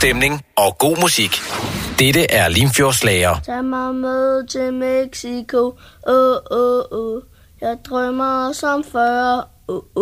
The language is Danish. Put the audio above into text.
stemning og god musik. Dette er Limfjordsslager. Tag mig med til Mexico. Jeg drømmer som før.